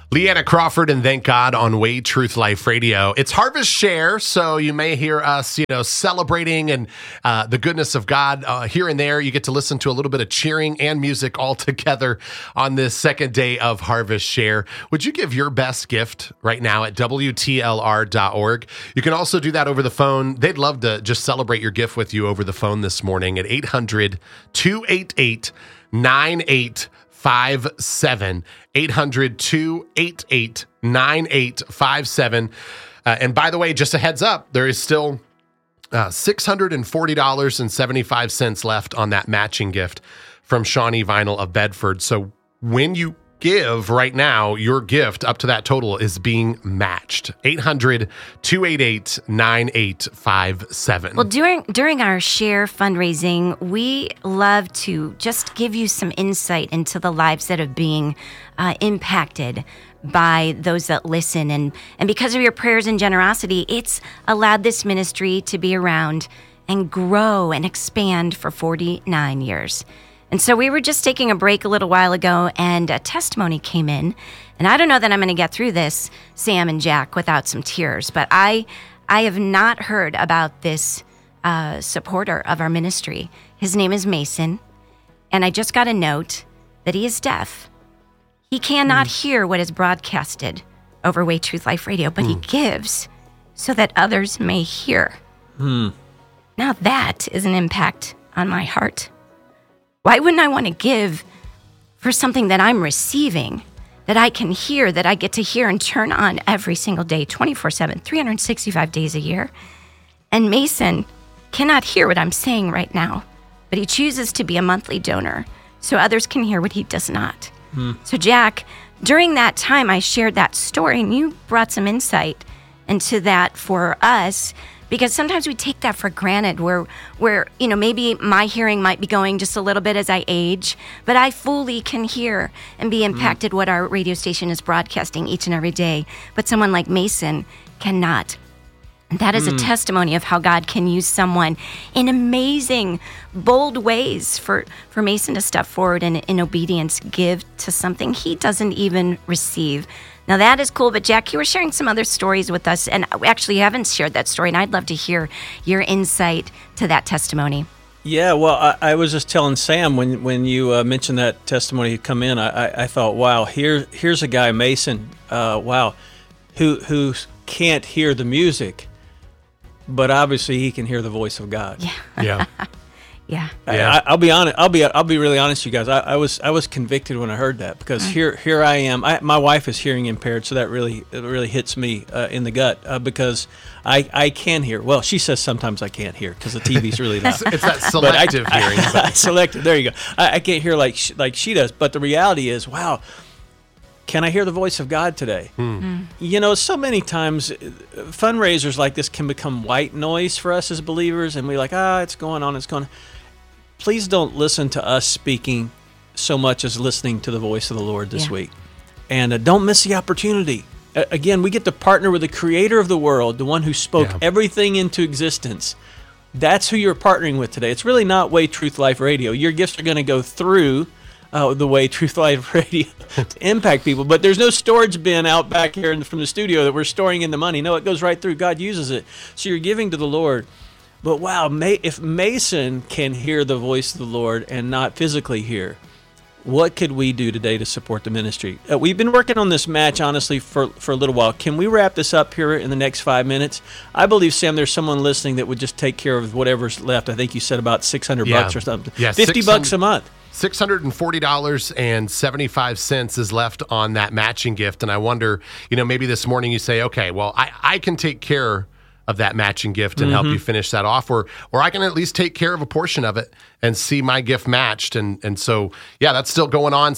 Leanna Crawford and Thank God on Way Truth Life Radio. It's Harvest Share, so you may hear us, celebrating and the goodness of God here and there. You get to listen to a little bit of cheering and music all together on this second day of Harvest Share. Would you give your best gift right now at WTLR.org? You can also do that over the phone. They'd love to just celebrate your gift with you over the phone this morning at 800-288-9857. 800-288-9857. And by the way, just a heads up, there is still $640.75 left on that matching gift from Shawnee Vinyl of Bedford. So when you give right now, your gift up to that total is being matched. 800-288-9857. Well, during our share fundraising, we love to just give you some insight into the lives that are being impacted by those that listen. And because of your prayers and generosity, it's allowed this ministry to be around and grow and expand for 49 years. And so we were just taking a break a little while ago, and a testimony came in. And I don't know that I'm going to get through this, Sam and Jack, without some tears. But I have not heard about this supporter of our ministry. His name is Mason. And I just got a note that he is deaf. He cannot hear what is broadcasted over Way Truth Life Radio, but he gives so that others may hear. Now that is an impact on my heart. Why wouldn't I want to give for something that I'm receiving, that I can hear, that I get to hear and turn on every single day, 24/7, 365 days a year? And Mason cannot hear what I'm saying right now, but he chooses to be a monthly donor so others can hear what he does not. So Jack, during that time I shared that story, and you brought some insight into that for us. Because sometimes we take that for granted where maybe my hearing might be going just a little bit as I age, but I fully can hear and be impacted what our radio station is broadcasting each and every day. But someone like Mason cannot. And that is a testimony of how God can use someone in amazing, bold ways for Mason to step forward and in obedience give to something he doesn't even receive. Now, that is cool, but Jack, you were sharing some other stories with us, and actually you haven't shared that story, and I'd love to hear your insight to that testimony. Yeah, well, I was just telling Sam when you mentioned that testimony had come in, I thought, wow, here's a guy, Mason, who can't hear the music, but obviously he can hear the voice of God. Yeah. Yeah. I'll be honest. I'll be really honest, you guys. I was convicted when I heard that because here I am. My wife is hearing impaired, so that really hits me in the gut because I can hear. Well, she says sometimes I can't hear because the TV's really loud. It's that selective hearing. Selective. There you go. I can't hear like she does. But the reality is, wow. Can I hear the voice of God today? So many times fundraisers like this can become white noise for us as believers, and we're like, it's going on. Please don't listen to us speaking so much as listening to the voice of the Lord this week. And don't miss the opportunity. Again, we get to partner with the creator of the world, the one who spoke everything into existence. That's who you're partnering with today. It's really not Way Truth Life Radio. Your gifts are going to go through the Way Truth Life Radio to impact people. But there's no storage bin out back here from the studio that we're storing in the money. No, it goes right through. God uses it. So you're giving to the Lord. But wow, if Mason can hear the voice of the Lord and not physically hear, what could we do today to support the ministry? We've been working on this match, honestly, for a little while. Can we wrap this up here in the next 5 minutes? I believe, Sam, there's someone listening that would just take care of whatever's left. I think you said about $600 or something. Yeah, $50 a month. $640.75 is left on that matching gift. And I wonder, maybe this morning you say, okay, well, I can take care of that matching gift and help you finish that off, or I can at least take care of a portion of it and see my gift matched. And so, that's still going on,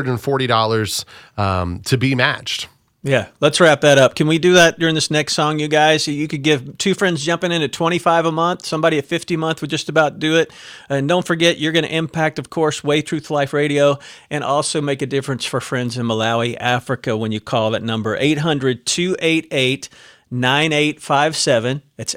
$640 to be matched. Yeah, let's wrap that up. Can we do that during this next song, you guys? You could give two friends jumping in at $25 a month, somebody at $50 a month would just about do it. And don't forget, you're going to impact, of course, Way Truth Life Radio, and also make a difference for friends in Malawi, Africa, when you call that number, 800-288-9857. That's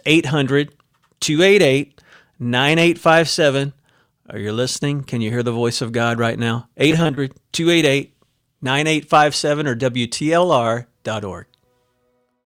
800-288-9857. Are you listening? Can you hear the voice of God right now? 800-288-9857. 9857 or WTLR.org.